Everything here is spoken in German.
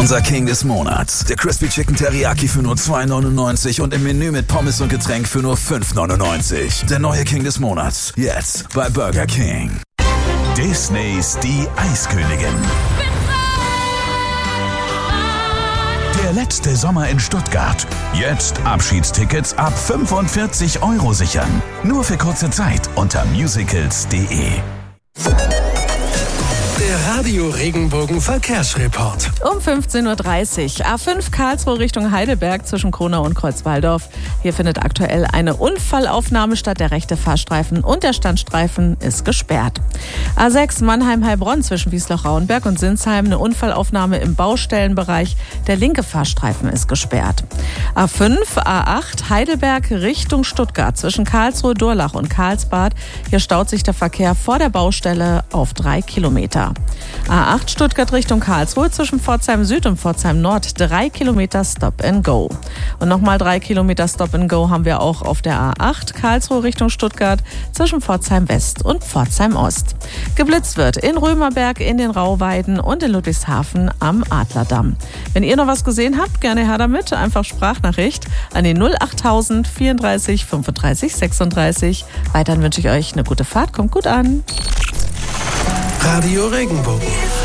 Unser King des Monats. Der Crispy Chicken Teriyaki für nur $2,99 und im Menü mit Pommes und Getränk für nur $5,99. Der neue King des Monats. Jetzt bei Burger King. Disneys Die Eiskönigin. Der letzte Sommer in Stuttgart. Jetzt Abschiedstickets ab 45 € sichern. Nur für kurze Zeit unter musicals.de. Der Radio Regenbogen Verkehrsreport. Um 15:30 Uhr. A5 Karlsruhe Richtung Heidelberg zwischen Kronau und Kreuzwaldorf. Hier findet aktuell eine Unfallaufnahme statt. Der rechte Fahrstreifen und der Standstreifen ist gesperrt. A6 Mannheim-Heilbronn zwischen Wiesloch-Rauenberg und Sinsheim. Eine Unfallaufnahme im Baustellenbereich. Der linke Fahrstreifen ist gesperrt. A5 A8 Heidelberg Richtung Stuttgart zwischen Karlsruhe, Durlach und Karlsbad. Hier staut sich der Verkehr vor der Baustelle auf 3 Kilometer. A8 Stuttgart Richtung Karlsruhe zwischen Pforzheim Süd und Pforzheim Nord 3 Kilometer Stop and Go. Und nochmal 3 Kilometer Stop and Go haben wir auch auf der A8 Karlsruhe Richtung Stuttgart zwischen Pforzheim West und Pforzheim Ost. Geblitzt wird in Römerberg, in den Rauweiden und in Ludwigshafen am Adlerdamm. Wenn ihr noch was gesehen habt, gerne her damit. Einfach Sprachnachricht an die 08000 34 35 36. Weiterhin wünsche ich euch eine gute Fahrt. Kommt gut an. Radio Regenbogen.